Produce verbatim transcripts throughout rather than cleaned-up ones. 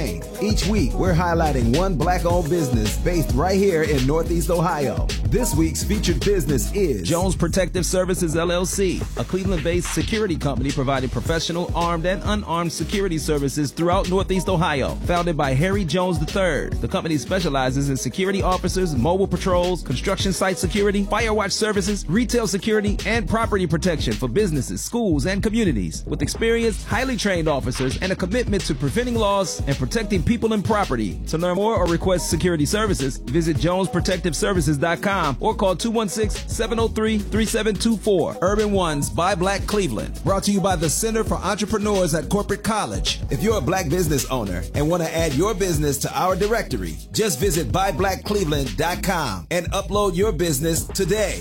campaign. Each week, we're highlighting one black-owned business based right here in Northeast Ohio. This week's featured business is Jones Protective Services, L L C, a Cleveland-based security company providing professional, armed, and unarmed security services throughout Northeast Ohio. Founded by Harry Jones the third, the company specializes in security officers, mobile patrols, construction site security, fire watch services, retail security, and property protection for businesses, schools, and communities. With experienced, highly trained officers and a commitment to preventing loss and protecting people and property. To learn more or request security services, visit jones protective services dot com or call two one six, seven oh three, three seven two four. Urban Ones by Black Cleveland. Brought to you by the Center for Entrepreneurs at Corporate College. If you're a black business owner and want to add your business to our directory, just visit buy black cleveland dot com and upload your business today.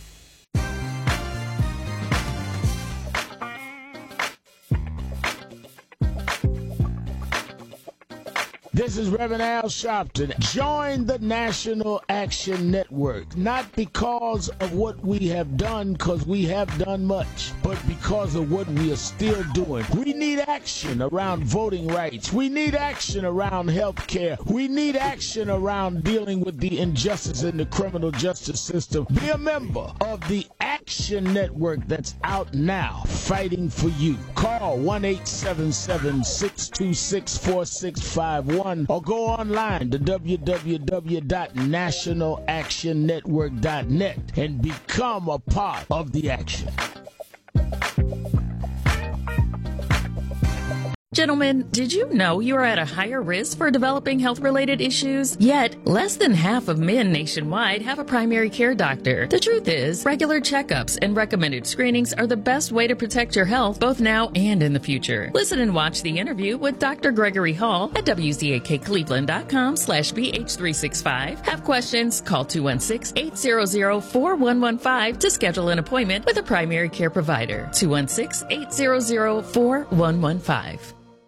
This is Reverend Al Sharpton. Join the National Action Network, not because of what we have done, because we have done much, but because of what we are still doing. We need action around voting rights. We need action around health care. We need action around dealing with the injustice in the criminal justice system. Be a member of the Action Network that's out now, fighting for you. Call one eight seven seven, six two six, four six five one. Or go online to w w w dot national action network dot net and become a part of the action. Gentlemen, did you know you are at a higher risk for developing health-related issues? Yet, less than half of men nationwide have a primary care doctor. The truth is, regular checkups and recommended screenings are the best way to protect your health both now and in the future. Listen and watch the interview with Doctor Gregory Hall at w z a k cleveland dot com slash b h three six five. Have questions? Call two one six, eight hundred, four one one five to schedule an appointment with a primary care provider. two one six, eight hundred, four one one five.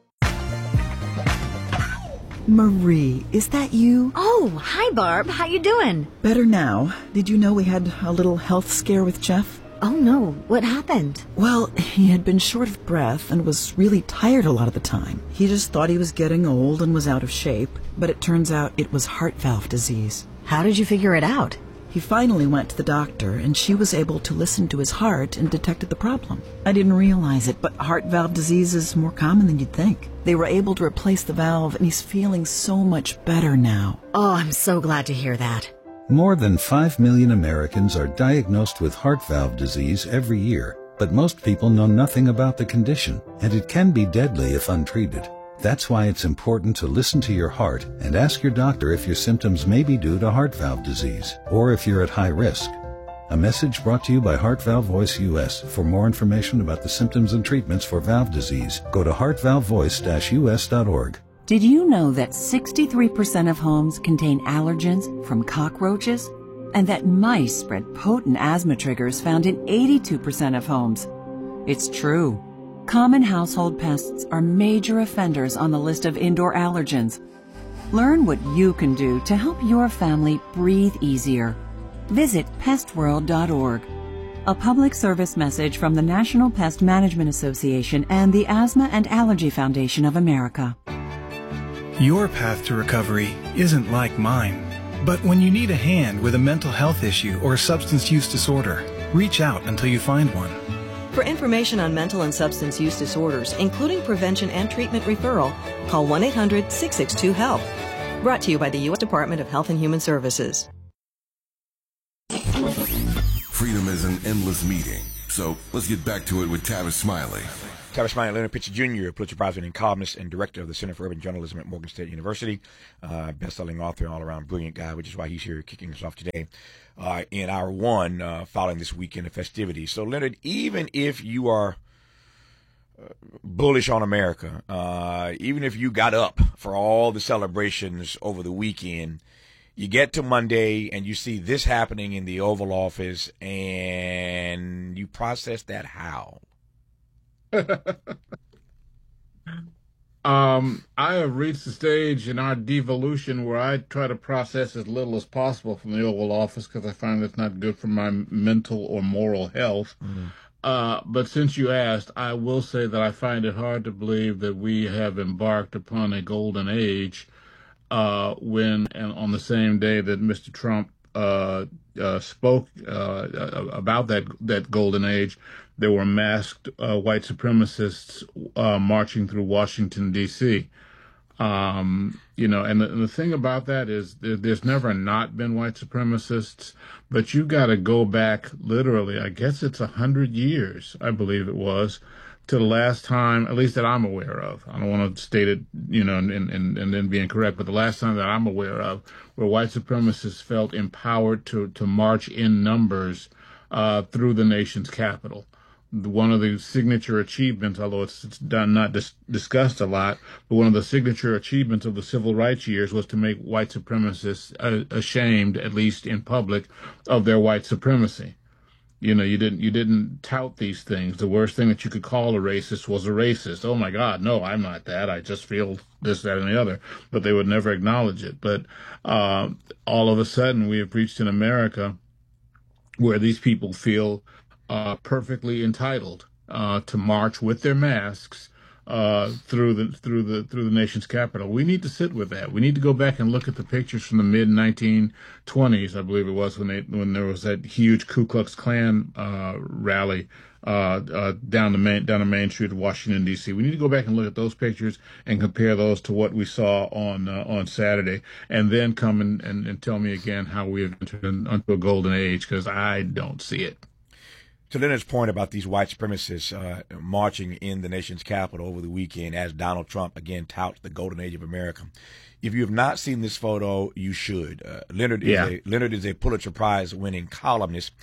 Marie, is that you? Oh, hi, Barb. How you doing? Better now. Did you know we had a little health scare with Jeff? Oh, no. What happened? Well, he had been short of breath and was really tired a lot of the time. He just thought he was getting old and was out of shape, but it turns out it was heart valve disease. How did you figure it out? He finally went to the doctor, and she was able to listen to his heart and detected the problem. I didn't realize it, but heart valve disease is more common than you'd think. They were able to replace the valve, and he's feeling so much better now. Oh, I'm so glad to hear that. More than five million Americans are diagnosed with heart valve disease every year, but most people know nothing about the condition, and it can be deadly if untreated. That's why it's important to listen to your heart and ask your doctor if your symptoms may be due to heart valve disease or if you're at high risk. A message brought to you by Heart Valve Voice U S. For more information about the symptoms and treatments for valve disease, go to heart valve voice dash u s dot org. Did you know that sixty-three percent of homes contain allergens from cockroaches? And that mice spread potent asthma triggers found in eighty-two percent of homes? It's true. Common household pests are major offenders on the list of indoor allergens. Learn what you can do to help your family breathe easier. Visit pest world dot org. A public service message from the National Pest Management Association and the Asthma and Allergy Foundation of America. Your path to recovery isn't like mine. But when you need a hand with a mental health issue or substance use disorder, reach out until you find one. For information on mental and substance use disorders, including prevention and treatment referral, call one eight hundred, six six two, HELP. Brought to you by the U S Department of Health and Human Services. Freedom is an endless meeting, so let's get back to it with Tavis Smiley. Tavis Smiley, Leonard Pitcher Junior, Pulitzer Prize-winning and columnist and director of the Center for Urban Journalism at Morgan State University, uh, best-selling author and all-around brilliant guy, which is why he's here kicking us off today uh, in hour one uh, following this weekend of festivities. So, Leonard, even if you are uh, bullish on America, uh, even if you got up for all the celebrations over the weekend, you get to Monday and you see this happening in the Oval Office and you process that how? um, I have reached the stage in our devolution where I try to process as little as possible from the Oval Office because I find it's not good for my mental or moral health. Mm-hmm. Uh, but since you asked, I will say that I find it hard to believe that we have embarked upon a golden age uh, when, and on the same day that Mister Trump uh, uh, spoke uh, about that that golden age, there were masked uh, white supremacists uh, marching through Washington, D C Um, you know, and the, and the thing about that is there, there's never not been white supremacists, but you got to go back literally, I guess it's a hundred years, I believe it was, to the last time, at least that I'm aware of. I don't want to state it, you know, and, and, and then be incorrect, but the last time that I'm aware of where white supremacists felt empowered to, to march in numbers uh, through the nation's capital. One of the signature achievements, although it's, it's done, not dis- discussed a lot, but one of the signature achievements of the civil rights years was to make white supremacists uh, ashamed, at least in public, of their white supremacy. You know, you didn't you didn't tout these things. The worst thing that you could call a racist was a racist. Oh my God, no, I'm not that. I just feel this, that, and the other. But they would never acknowledge it. But uh, all of a sudden, we have reached in America where these people feel Uh, perfectly entitled uh, to march with their masks uh, through the through the through the nation's capital. We need to sit with that. We need to go back and look at the pictures from the mid nineteen twenties, I believe it was, when they when there was that huge Ku Klux Klan uh, rally uh, uh, down the main down the main street of Washington D C. We need to go back and look at those pictures and compare those to what we saw on uh, on Saturday, and then come and, and, and tell me again how we have entered into a golden age, because I don't see it. To Leonard's point about these white supremacists uh, marching in the nation's capital over the weekend as Donald Trump again touts the golden age of America. If you have not seen this photo, you should. Uh, Leonard, yeah. is a, Leonard is a Pulitzer Prize winning columnist.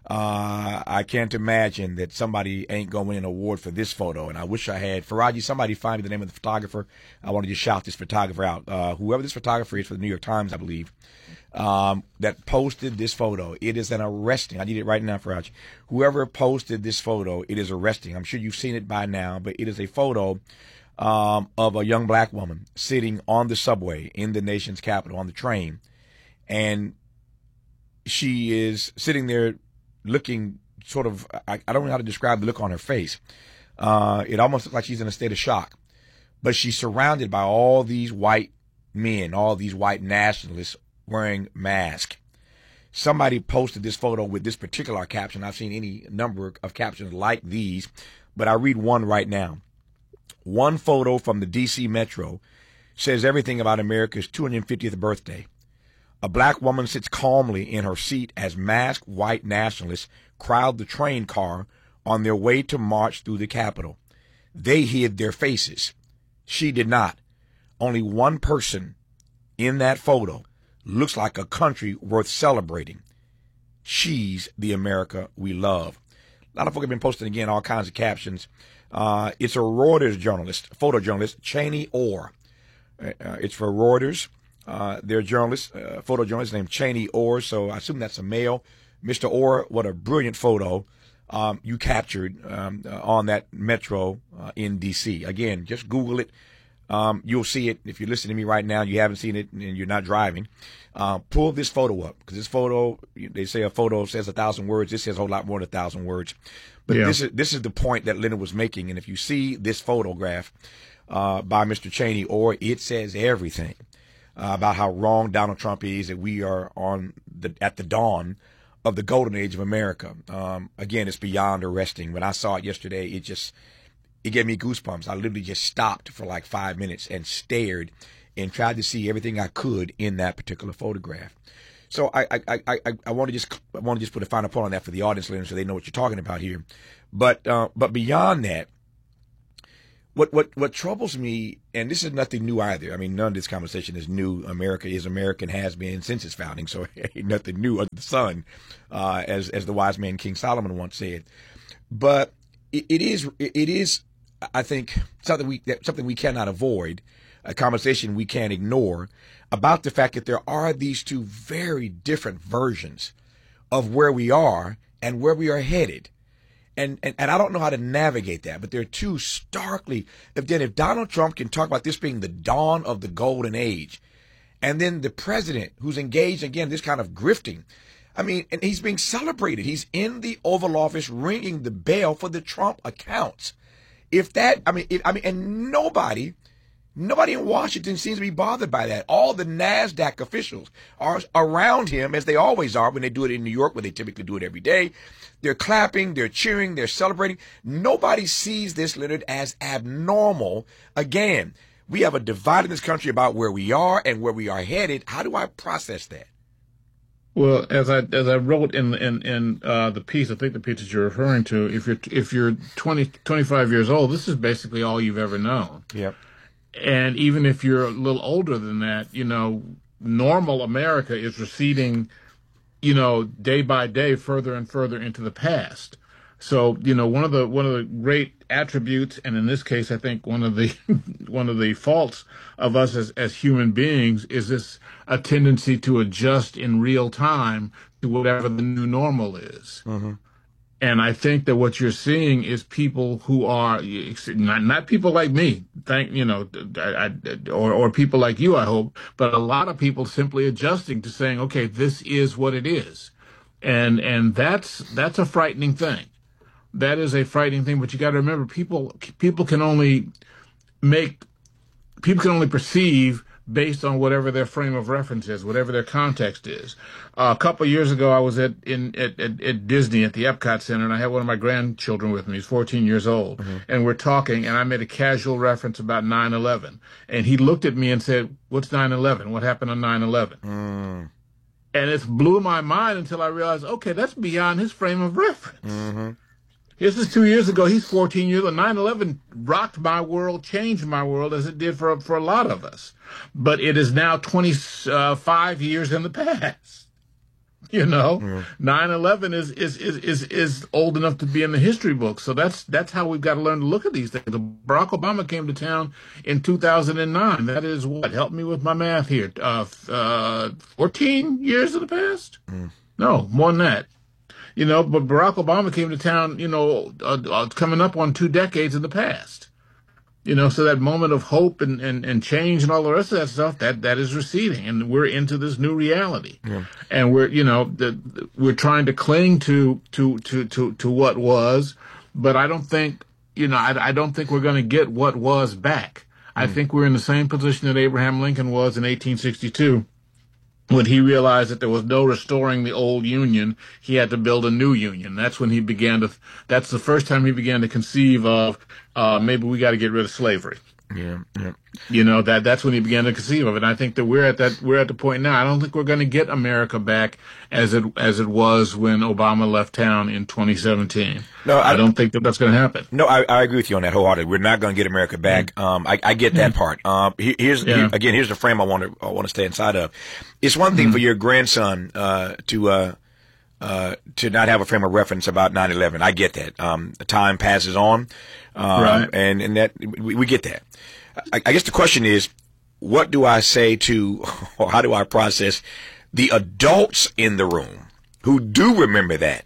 Uh, I can't imagine that somebody ain't going to win an award for this photo, and I wish I had. Faraji, somebody find me the name of the photographer. I want to just shout this photographer out. Uh, whoever this photographer is for the New York Times, I believe, um, that posted this photo. It is an arresting. I need it right now, Faraji. Whoever posted this photo, it is arresting. I'm sure you've seen it by now, but it is a photo um, of a young black woman sitting on the subway in the nation's capital on the train, and she is sitting there looking sort of, I, I don't know how to describe the look on her face. Uh, it almost looks like she's in a state of shock. But she's surrounded by all these white men, all these white nationalists wearing masks. Somebody posted this photo with this particular caption. I've seen any number of captions like these, but I read one right now. One photo from the D C Metro says everything about America's two hundred fiftieth birthday. A black woman sits calmly in her seat as masked white nationalists crowd the train car on their way to march through the Capitol. They hid their faces. She did not. Only one person in that photo looks like a country worth celebrating. She's the America we love. A lot of folk have been posting, again, all kinds of captions. Uh, it's a Reuters journalist, photojournalist, Cheney Orr. Uh, it's for Reuters. Uh, they're journalists, uh, photojournalist named Cheney Orr, so I assume that's a male. Mister Orr, what a brilliant photo um, you captured um, uh, on that Metro uh, in D C. Again, just Google it. Um, you'll see it. If you're listening to me right now, you haven't seen it, and you're not driving. Uh, pull this photo up, because this photo, they say a photo says a thousand words. This says a whole lot more than a thousand words. But yeah. this is this is the point that Leonard was making, and if you see this photograph uh, by Mister Cheney Orr, it says everything. Uh, about how wrong Donald Trump is, that we are on the at the dawn of the golden age of America. Um, again, it's beyond arresting. When I saw it yesterday, it just it gave me goosebumps. I literally just stopped for like five minutes and stared and tried to see everything I could in that particular photograph. So I I I I, I want to just I want to just put a final point on that for the audience, so they know what you're talking about here. But uh, but beyond that. What what what troubles me, and this is nothing new either. I mean, none of this conversation is new. America is American, has been since its founding, so ain't nothing new under the sun, uh, as as the wise man King Solomon once said. But it, it is it is, I think, something we something we cannot avoid, a conversation we can't ignore about the fact that there are these two very different versions of where we are and where we are headed. And, and and I don't know how to navigate that, but there are two starkly, if then if Donald Trump can talk about this being the dawn of the golden age, and then the president who's engaged, again, this kind of grifting, I mean, and he's being celebrated. He's in the Oval Office ringing the bell for the Trump accounts. If that, I mean, if, I mean, and nobody, nobody in Washington seems to be bothered by that. All the NASDAQ officials are around him, as they always are when they do it in New York, where they typically do it every day. They're clapping, they're cheering, they're celebrating. Nobody sees this, Leonard, as abnormal. Again, we have a divide in this country about where we are and where we are headed. How do I process that? Well, as I as I wrote in in in uh, the piece, I think the piece that you're referring to, if you're if you're twenty, twenty-five years old, this is basically all you've ever known. Yep. And even if you're a little older than that, you know, normal America is receding, you know, day by day, further and further into the past. So, you know, one of the one of the great attributes, and in this case, I think one of the one of the faults of us as as human beings is this a tendency to adjust in real time to whatever the new normal is. Mm-hmm. And I think that what you're seeing is people who are not, not people like me, thank you know, I, I, or or people like you, I hope, but a lot of people simply adjusting to saying, okay, this is what it is, and and that's that's a frightening thing. That is a frightening thing. But you got to remember, people people can only make people can only perceive based on whatever their frame of reference is, whatever their context is. Uh, a couple of years ago, I was at in at, at, at Disney at the Epcot Center, and I had one of my grandchildren with me. He's fourteen years old, mm-hmm. and we're talking, and I made a casual reference about nine eleven, and he looked at me and said, "What's nine eleven? What happened on nine eleven?" Mm. And it blew my mind until I realized, okay, that's beyond his frame of reference. Mm-hmm. This is two years ago. He's fourteen years old. nine eleven rocked my world, changed my world, as it did for for a lot of us. But it is now twenty-five years in the past. You know, mm. nine eleven is, is is is is old enough to be in the history books. So that's that's how we've got to learn to look at these things. Barack Obama came to town in two thousand nine. That is what? Help me with my math here. Uh, uh, fourteen years in the past? Mm. No, more than that. You know, but Barack Obama came to town, you know, uh, uh, coming up on two decades in the past. You know, so that moment of hope and, and, and change and all the rest of that stuff, that, that is receding. And we're into this new reality. Yeah. And we're, you know, the, the, we're trying to cling to, to, to, to, to what was. But I don't think, you know, I, I don't think we're going to get what was back. Mm. I think we're in the same position that Abraham Lincoln was in eighteen sixty-two. When he realized that there was no restoring the old union, he had to build a new union. That's when he began to, that's the first time he began to conceive of, uh, maybe we got to get rid of slavery. Yeah, yeah. You know, that that's when he began to conceive of it. And I think that we're at that, we're at the point now. I don't think we're going to get America back as it, as it was when Obama left town in twenty seventeen. No, I, I don't think that that's going to happen. No, I, I agree with you on that wholeheartedly. We're not going to get America back. Mm. Um, I, I get that mm. part. Um, here's, yeah. here, again, here's the frame I want to, I want to stay inside of. It's one thing mm. for your grandson, uh, to, uh, uh, to not have a frame of reference about nine eleven. I get that. Um, the time passes on. Um, right. and, and that, we, we get that. I, I guess the question is, what do I say to, or how do I process the adults in the room who do remember that,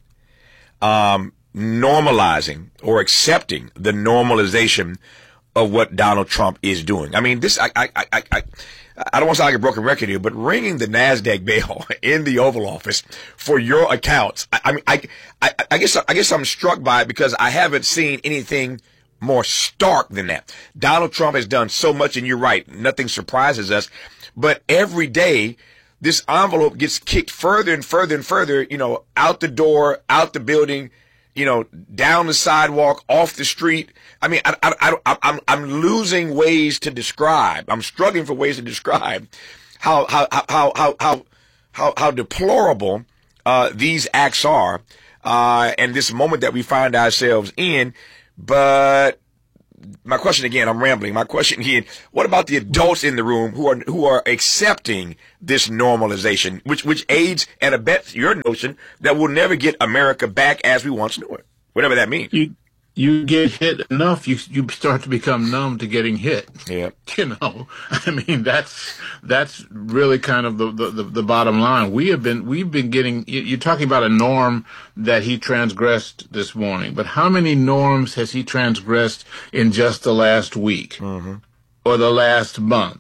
um, normalizing or accepting the normalization of what Donald Trump is doing? I mean, this, I, I, I, I, I don't want to sound like a broken record here, but ringing the NASDAQ bell in the Oval Office for your accounts, I, I mean, I, I, I guess, I guess I'm struck by it because I haven't seen anything more stark than that. Donald Trump has done so much, and you're right, nothing surprises us. But every day, this envelope gets kicked further and further and further, you know, out the door, out the building, you know, down the sidewalk, off the street. I mean, I, I, I, I'm, I'm losing ways to describe. I'm struggling for ways to describe how, how, how, how, how, how, how deplorable, uh, these acts are, uh, and this moment that we find ourselves in. But my question again, I'm rambling. My question again, what about the adults in the room who are who are accepting this normalization, which which aids and abets your notion that we'll never get America back as we once knew it, whatever that means? You you get hit enough, you you start to become numb to getting hit. Yeah, you know, I mean that's that's really kind of the the, the bottom line. We have been we've been getting. You're talking about a norm that he transgressed this morning, but how many norms has he transgressed in just the last week, mm-hmm. or the last month,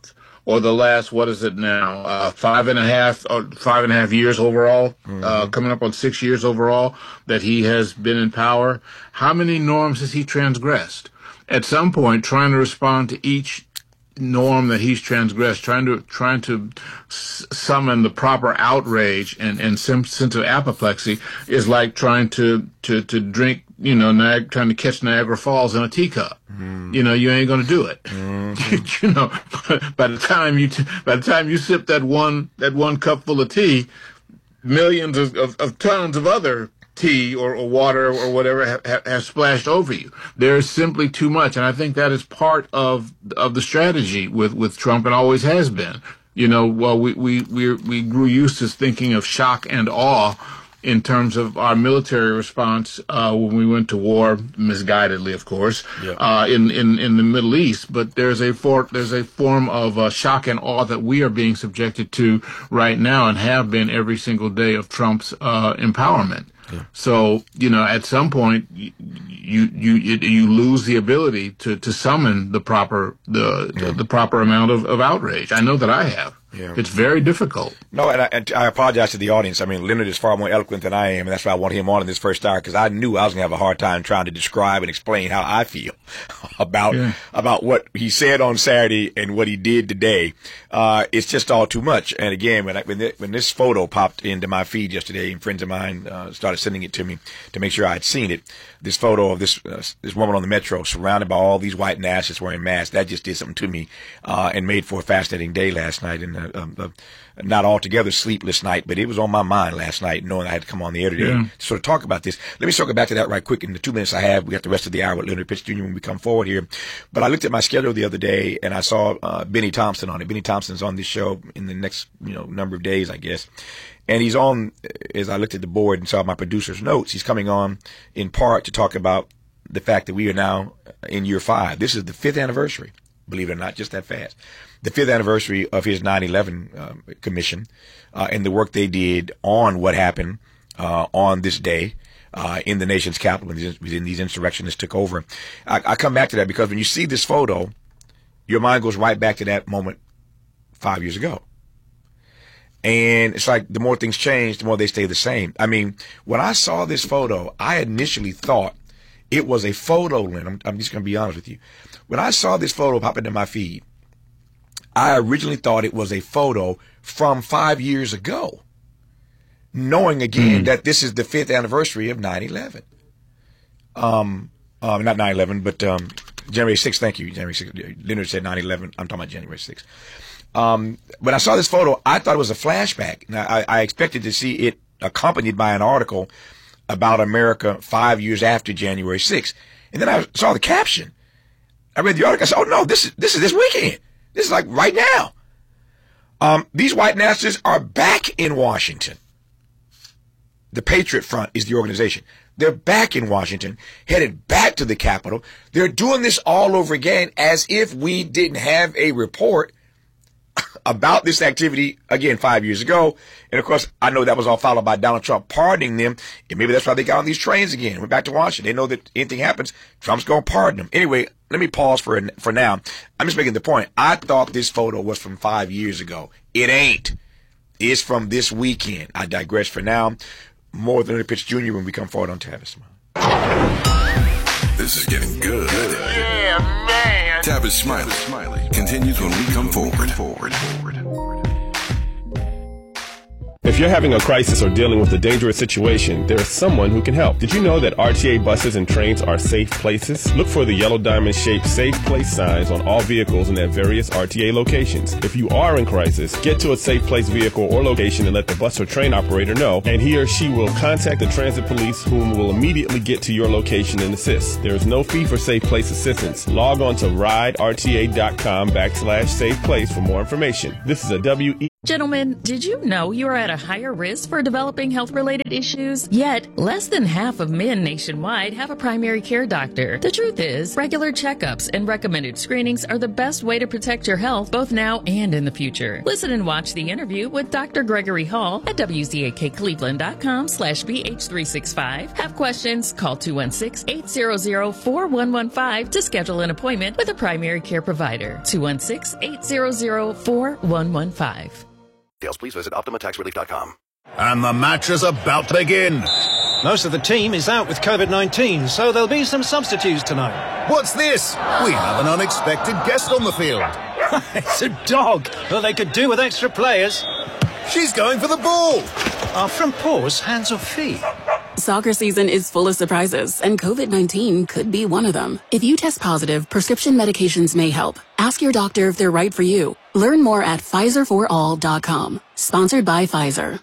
or the last, what is it now, uh, five and a half, or five and a half years overall, mm-hmm. uh, coming up on six years overall that he has been in power, how many norms has he transgressed? At some point, trying to respond to each norm that he's transgressed, trying to trying to s- summon the proper outrage and and sem- sense of apoplexy is like trying to to to drink, you know, Niag- trying to catch Niagara Falls in a teacup. Mm. You know, you ain't gonna do it. Mm-hmm. You know, by the time you t- by the time you sip that one that one cup full of tea, millions of, of, of tons of other tea or, or water or whatever have, have, have splashed over you. There is simply too much, and I think that is part of of the strategy with, with Trump, and always has been. You know, well, we we we we grew used to thinking of shock and awe in terms of our military response uh, when we went to war, misguidedly, of course, yeah. uh, in, in in the Middle East. But there's a for, there's a form of uh, shock and awe that we are being subjected to right now, and have been every single day of Trump's uh, empowerment. Yeah. So, you know, at some point, you you you, you lose the ability to, to summon the proper the yeah. the, the proper amount of, of outrage. I know that I have. Yeah. It's very difficult. No, and I, and I apologize to the audience. I mean, Leonard is far more eloquent than I am, and that's why I want him on in this first hour, because I knew I was going to have a hard time trying to describe and explain how I feel about yeah. about what he said on Saturday and what he did today. Uh, it's just all too much. And again, when I, when, the, when this photo popped into my feed yesterday, and friends of mine uh, started sending it to me to make sure I had seen it, this photo of this uh, this woman on the metro surrounded by all these white nationalists wearing masks, that just did something to me uh, and made for a fascinating day last night. And uh, um, uh, not altogether sleepless night, but it was on my mind last night, knowing I had to come on the air today yeah. to sort of talk about this. Let me circle back to that right quick in the two minutes I have. We got the rest of the hour with Leonard Pitts Junior when we come forward here. But I looked at my schedule the other day, and I saw uh, Benny Thompson on it. Benny Thompson's on this show in the next you know number of days, I guess. And he's on, as I looked at the board and saw my producer's notes, he's coming on in part to talk about the fact that we are now in year five. This is the fifth anniversary, believe it or not, just that fast. The fifth anniversary of his nine eleven um, commission uh, and the work they did on what happened uh, on this day uh, in the nation's capital when these, when these insurrectionists took over. I, I come back to that because when you see this photo, your mind goes right back to that moment five years ago. And it's like the more things change, the more they stay the same. I mean, when I saw this photo, I initially thought it was a photo, Lynn. I'm, I'm just going to be honest with you. When I saw this photo pop into my feed, I originally thought it was a photo from five years ago, knowing again mm. that this is the fifth anniversary of nine eleven. Um, um, not nine eleven, but um, January sixth. Thank you, January sixth. Leonard said nine eleven. I'm talking about January sixth. Um, when I saw this photo, I thought it was a flashback. Now, I, I expected to see it accompanied by an article about America five years after January sixth. And then I saw the caption. I read the article. I said, oh, no, this is this is this weekend. This is like right now. Um, these white nationalists are back in Washington. The Patriot Front is the organization. They're back in Washington, headed back to the Capitol. They're doing this all over again as if we didn't have a report about this activity, again, five years ago. And, of course, I know that was all followed by Donald Trump pardoning them. And maybe that's why they got on these trains again. Went back to Washington. They know that anything happens, Trump's going to pardon them. Anyway, let me pause for for now. I'm just making the point. I thought this photo was from five years ago. It ain't. It's from this weekend. I digress for now. More than Leonard Pitts Junior when we come forward on Tavis Smiley. This is getting good. Yeah, man. Tavis Smiley. Smiley continues when we come forward. forward. forward. If you're having a crisis or dealing with a dangerous situation, there is someone who can help. Did you know that R T A buses and trains are safe places? Look for the yellow diamond-shaped Safe Place signs on all vehicles and at various R T A locations. If you are in crisis, get to a Safe Place vehicle or location and let the bus or train operator know, and he or she will contact the transit police, whom will immediately get to your location and assist. There is no fee for Safe Place assistance. Log on to riderta.com backslash Safe Place for more information. This is a W E Gentlemen, did you know you are at a higher risk for developing health-related issues? Yet, less than half of men nationwide have a primary care doctor. The truth is, regular checkups and recommended screenings are the best way to protect your health both now and in the future. Listen and watch the interview with Doctor Gregory Hall at W Z A K Cleveland dot com slash B H three sixty-five. Have questions? Call two one six, eight hundred, four one one five to schedule an appointment with a primary care provider. two one six, eight hundred, four one one five. Please visit Optima Tax Relief dot com. And the match is about to begin. Most of the team is out with COVID nineteen, so there'll be some substitutes tonight. What's this? We have an unexpected guest on the field. It's a dog. Well, they could do with extra players. She's going for the ball. Are front paws hands or feet? Soccer season is full of surprises, and COVID nineteen could be one of them. If you test positive, prescription medications may help. Ask your doctor if they're right for you. Learn more at Pfizer for all dot com. Sponsored by Pfizer.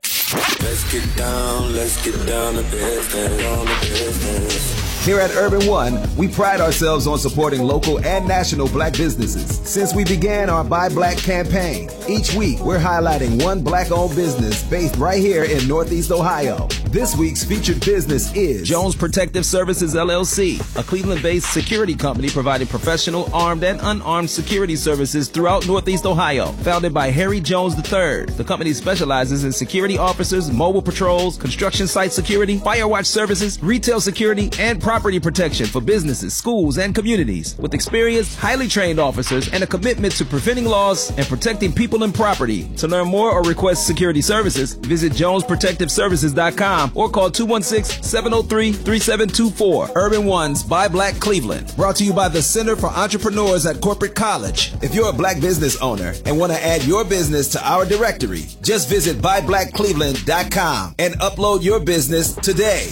Let's get down, let's get down to business, down to business. Here at Urban One, we pride ourselves on supporting local and national black businesses. Since we began our Buy Black campaign, each week we're highlighting one black-owned business based right here in Northeast Ohio. This week's featured business is Jones Protective Services, L L C, a Cleveland-based security company providing professional armed and unarmed security services throughout Northeast Ohio. Founded by Harry Jones the third, the company specializes in security officers, mobile patrols, construction site security, fire watch services, retail security, and property Property protection for businesses, schools, and communities. With experienced, highly trained officers and a commitment to preventing loss and protecting people and property. To learn more or request security services, visit jones protective services dot com or call two one six, seven oh three, three seven two four. Urban One's Buy Black Cleveland. Brought to you by the Center for Entrepreneurs at Corporate College. If you're a black business owner and want to add your business to our directory, just visit buy black cleveland dot com and upload your business today.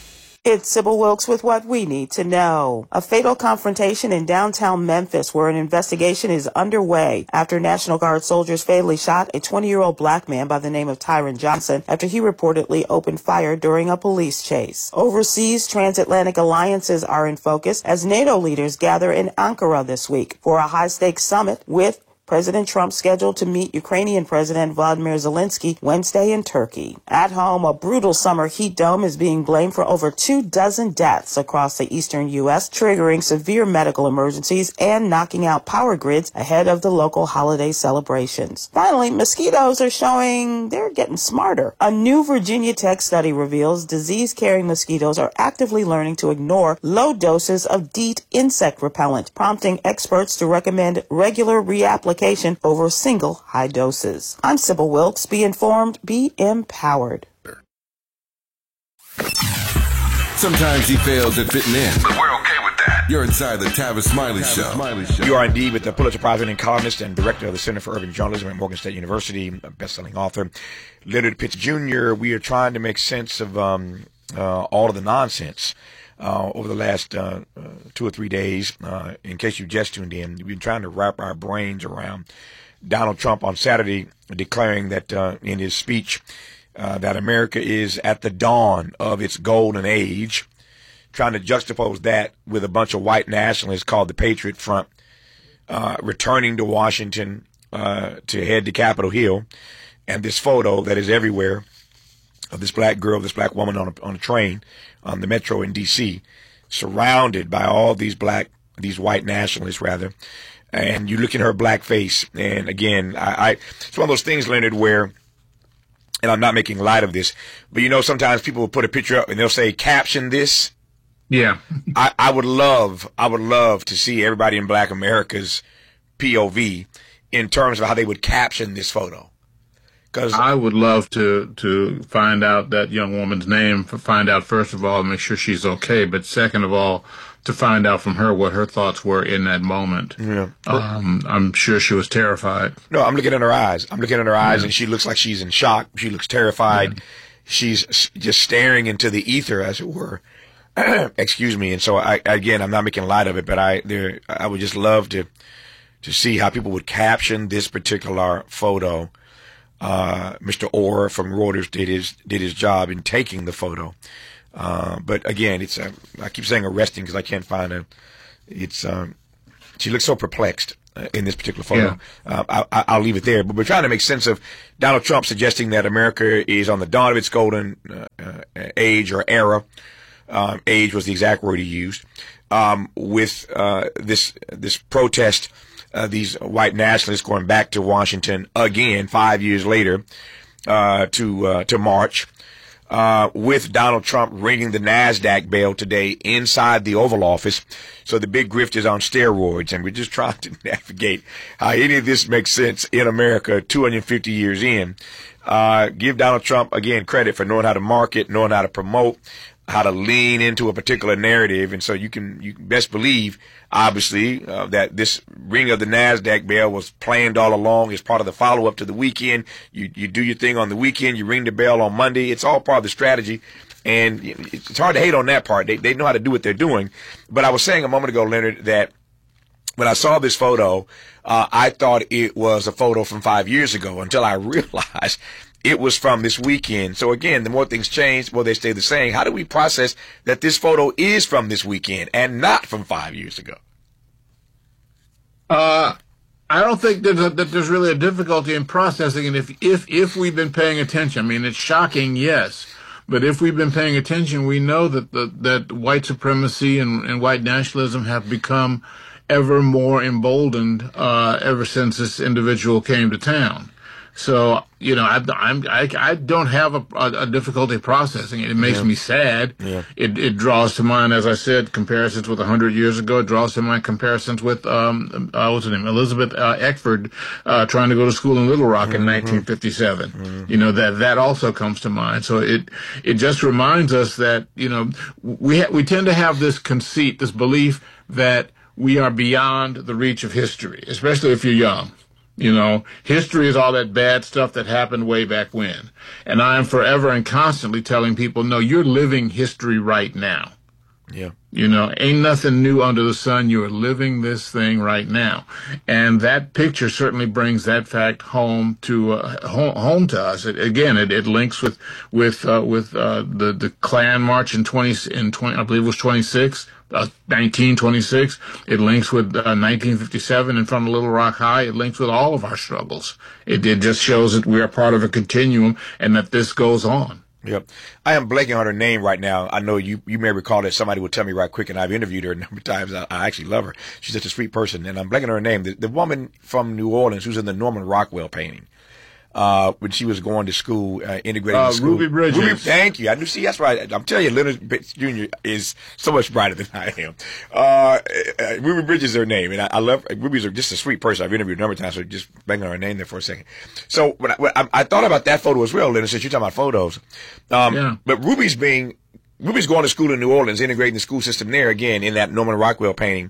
It's Sybil Wilkes with what we need to know. A fatal confrontation in downtown Memphis where an investigation is underway after National Guard soldiers fatally shot a twenty-year-old black man by the name of Tyron Johnson after he reportedly opened fire during a police chase. Overseas transatlantic alliances are in focus as NATO leaders gather in Ankara this week for a high-stakes summit with President Trump scheduled to meet Ukrainian President Vladimir Zelensky Wednesday in Turkey. At home, a brutal summer heat dome is being blamed for over two dozen deaths across the eastern U S, triggering severe medical emergencies and knocking out power grids ahead of the local holiday celebrations. Finally, mosquitoes are showing they're getting smarter. A new Virginia Tech study reveals disease-carrying mosquitoes are actively learning to ignore low doses of DEET insect repellent, prompting experts to recommend regular reapplication over single high doses. I'm Sybil Wilkes. Be informed, be empowered. Sometimes he fails at fitting in, but we're okay with that. You're inside the Tavis Smiley Show. Smiley Show. You are indeed with the Pulitzer Prize-winning columnist and director of the Center for Urban Journalism at Morgan State University, a best-selling author, Leonard Pitts Junior We are trying to make sense of um, uh, all of the nonsense Uh, over the last uh, uh, two or three days. Uh, in case you just tuned in, we've been trying to wrap our brains around Donald Trump on Saturday declaring that uh, in his speech uh, that America is at the dawn of its golden age, trying to juxtapose that with a bunch of white nationalists called the Patriot Front uh, returning to Washington uh, to head to Capitol Hill, and this photo that is everywhere of this black girl, this black woman on a, on a train on the metro in D C, surrounded by all these black, these white nationalists rather, and you look in her black face, and again, I, I it's one of those things, Leonard, where, and I'm not making light of this, but you know, sometimes people will put a picture up and they'll say, caption this. Yeah. I, I would love, I would love to see everybody in Black America's P O V in terms of how they would caption this photo. I would love to to find out that young woman's name, find out, first of all, make sure she's okay, but second of all, to find out from her what her thoughts were in that moment. Yeah. Um, I'm sure she was terrified. No, I'm looking in her eyes. I'm looking in her eyes, Yeah. and she looks like she's in shock. She looks terrified. Yeah. She's just staring into the ether, as it were. Excuse me. And so, I, again, I'm not making light of it, but I there, I would just love to to see how people would caption this particular photo. Uh, Mister Orr from Reuters did his did his job in taking the photo, uh, but again, it's uh, I keep saying arresting because I can't find a. It's um, she looks so perplexed. uh, in this particular photo. Yeah. Uh, I, I, I'll leave it there. But we're trying to make sense of Donald Trump suggesting that America is on the dawn of its golden uh, uh, age or era. Um, age was the exact word he used. Um, with uh, this this protest, uh, these white nationalists going back to Washington again five years later uh, to uh, to march. Uh, with Donald Trump ringing the NASDAQ bell today inside the Oval Office. So the big grift is on steroids, and we're just trying to navigate how any of this makes sense in America two hundred fifty years in. Uh, give Donald Trump, again, credit for knowing how to market, knowing how to promote, how to lean into a particular narrative. And so you can, you can best believe, obviously, uh, that this ring of the NASDAQ bell was planned all along as part of the follow-up to the weekend. You, you do your thing on the weekend, you ring the bell on Monday. It's all part of the strategy. And it's hard to hate on that part. They, they know how to do what they're doing. But I was saying a moment ago, Leonard, that when I saw this photo, uh, I thought it was a photo from five years ago until I realized it was from this weekend. So again, the more things change, the more they stay the same. How do we process that this photo is from this weekend and not from five years ago? Uh, I don't think that, that there's really a difficulty in processing it if, if, if we've been paying attention. I mean, it's shocking, yes. But if we've been paying attention, we know that the, that white supremacy and, and white nationalism have become ever more emboldened uh, ever since this individual came to town. So, you know, I, I'm, I, I don't have a, a, a difficulty processing it. It makes Yeah. me sad. Yeah. It, it draws to mind, as I said, comparisons with a hundred years ago. It draws to mind comparisons with, um, uh, what's her name? Elizabeth uh, Eckford, uh, trying to go to school in Little Rock in Mhm. nineteen fifty-seven. Mhm. You know, that, that also comes to mind. So it, it just reminds us that, you know, we, ha- we tend to have this conceit, this belief that we are beyond the reach of history, especially if you're young. You know, history is all that bad stuff that happened way back when. And I am forever and constantly telling people, no, you're living history right now. Yeah. You know, ain't nothing new under the sun. You are living this thing right now. And that picture certainly brings that fact home to, uh, home, home to us. It, again, it, it links with, with, uh, with, uh, the, the Klan march in twenty, in twenty, I believe it was twenty-six. Uh, nineteen twenty-six. It links with uh, nineteen fifty-seven in front of Little Rock High. It links with all of our struggles. It, it just shows that we are part of a continuum and that this goes on. Yep. I am blanking on her name right now. I know you, you may recall that somebody would tell me right quick, and I've interviewed her a number of times. I, I actually love her. She's such a sweet person, and I'm blanking on her name. The, the woman from New Orleans who's in the Norman Rockwell painting. Uh, when she was going to school, uh, integrating Uh, school. Ruby Bridges. Ruby, thank you. I knew, see, that's right. I'm telling you, Leonard Junior is so much brighter than I am. Uh, uh Ruby Bridges is her name, and I, I love, Ruby's just a sweet person. I've interviewed a number of times, so just banging on her name there for a second. So, when I, when I, I thought about that photo as well, Leonard, since you're talking about photos. Um, Yeah. but Ruby's being, Ruby's going to school in New Orleans, integrating the school system there again in that Norman Rockwell painting.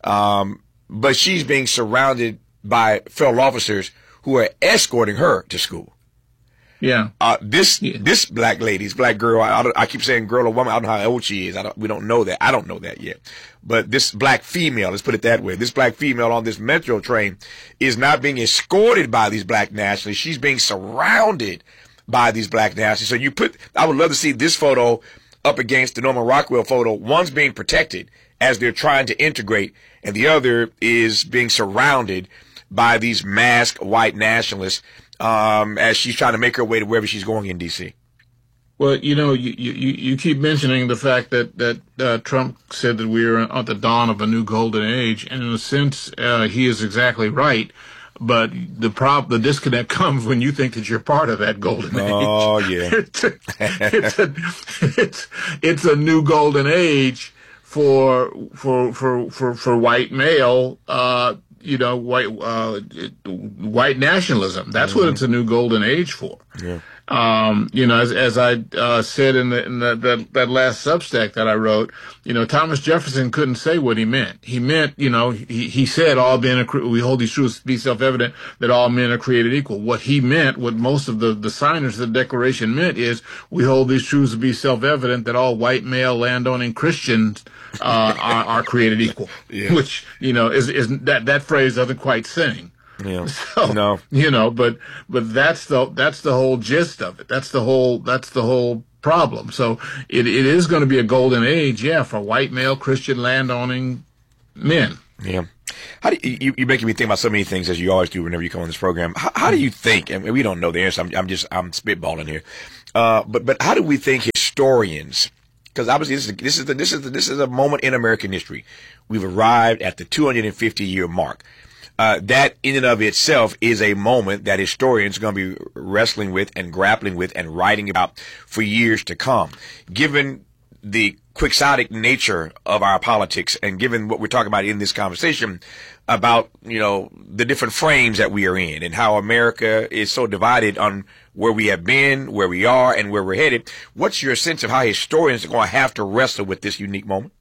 Um, but she's being surrounded by fellow officers who are escorting her to school. Yeah. Uh, this, yeah. this black lady, this black girl, I, I, I keep saying girl or woman, I don't know how old she is. I don't, we don't know that. I don't know that yet. But this black female, let's put it that way, this black female on this metro train is not being escorted by these black nationalists. She's being surrounded by these black nationalists. So you put, I would love to see this photo up against the Norman Rockwell photo. One's being protected as they're trying to integrate, and the other is being surrounded by these masked white nationalists um, as she's trying to make her way to wherever she's going in D C. Well, you know, you, you, you keep mentioning the fact that, that uh, Trump said that we are at the dawn of a new golden age, and in a sense, uh, he is exactly right. But the prob- the disconnect comes when you think that you're part of that golden age. Oh, yeah. it's, a, it's, a, it's, it's a new golden age for, for, for, for, for white male, uh, you know, white, uh, white nationalism. That's mm-hmm. what it's a new golden age for. Yeah. Um, you know, as, as I, uh, said in the, in the, that, that last Substack that I wrote, you know, Thomas Jefferson couldn't say what he meant. He meant, you know, he, he said all men are, we hold these truths to be self-evident that all men are created equal. What he meant, what most of the, the signers of the Declaration meant is we hold these truths to be self-evident that all white male landowning Christians, uh, are, are created equal. Yeah. Which, you know, is, is that, that phrase doesn't quite sing. Yeah. So, no. You know, but, but that's the, that's the whole gist of it. That's the whole, that's the whole problem. So it, it is going to be a golden age, yeah, for white male Christian landowning men. Yeah. How do you, you, you're making me think about so many things, as you always do whenever you come on this program. How, how do you think, and we don't know the answer, I'm, I'm just, I'm spitballing here. Uh, but, but how do we think historians, because obviously this is, this is the, this is the, this is a moment in American history. We've arrived at the two hundred fifty year mark. Uh, that in and of itself is a moment that historians are going to be wrestling with and grappling with and writing about for years to come. Given the quixotic nature of our politics and given what we're talking about in this conversation about, you know, the different frames that we are in and how America is so divided on where we have been, where we are, and where we're headed, what's your sense of how historians are going to have to wrestle with this unique moment?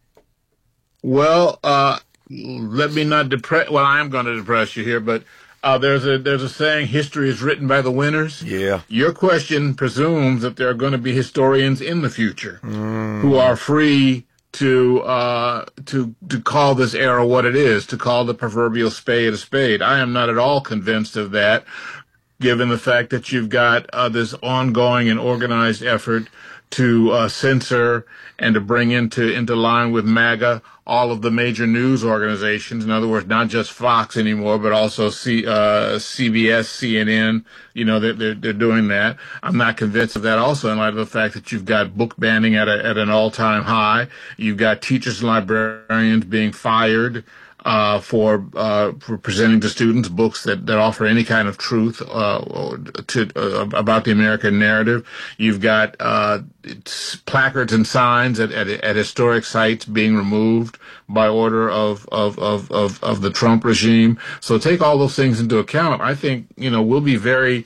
Well, uh, let me not depress. Well, I am going to depress you here, but uh, there's a there's a saying: history is written by the winners. Yeah. Your question presumes that there are going to be historians in the future mm. who are free to uh, to to call this era what it is, to call the proverbial spade a spade. I am not at all convinced of that, given the fact that you've got uh, this ongoing and organized effort to uh, censor and to bring into into line with MAGA all of the major news organizations. In other words, not just Fox anymore, but also C, uh, C B S, C N N. You know, they're, they're, they're doing that. I'm not convinced of that also in light of the fact that you've got book banning at a, at an all-time high. You've got teachers and librarians being fired uh, for, uh, for presenting to students books that, that offer any kind of truth, uh, to, uh, about the American narrative. You've got, uh, placards and signs at, at, at historic sites being removed by order of, of, of, of, of the Trump regime. So take all those things into account. I think, you know, we'll be very,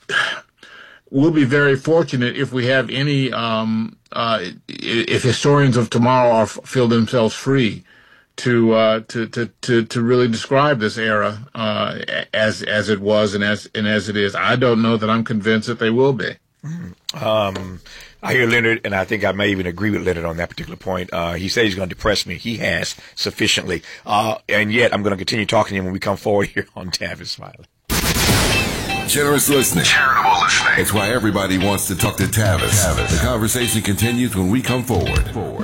we'll be very fortunate if we have any, um, uh, if historians of tomorrow are, feel themselves free to, uh, to, to, to, to really describe this era, uh, as, as it was and as, and as it is. I don't know that I'm convinced that they will be. Um, I hear Leonard, and I think I may even agree with Leonard on that particular point. Uh, he said he's going to depress me. He has sufficiently. Uh, and yet I'm going to continue talking to him when we come forward here on Tavis Smiley. Generous listening. Charitable listening. It's why everybody wants to talk to Tavis. Tavis. The conversation continues when we come forward. forward.